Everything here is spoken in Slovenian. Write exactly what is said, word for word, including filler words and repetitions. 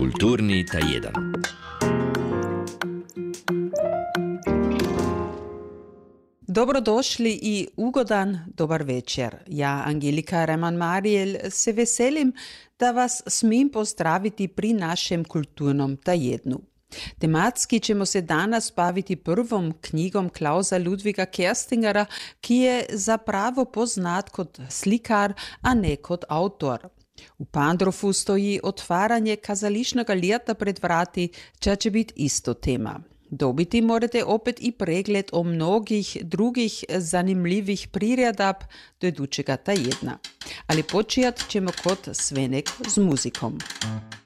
Kulturni tajedan. Dobrodošli i ugodan dobar večer. Ja, Angelika Reman-Marijel, se veselim da vas smim pozdraviti pri našem kulturnom tajednu. Tematski ćemo se danas baviti prvom knjigom Klausa Ludviga Kerstingera, ki je zapravo poznat kot slikar, a ne kot avtor. V Pandrofu stoji otvaranje kazališnega leta pred vrati, če će biti isto tema. Dobiti morate opet i pregled o mnogih drugih zanimljivih priredab do idućega tajedna. Ali počijat ćemo kot svenek z muzikom.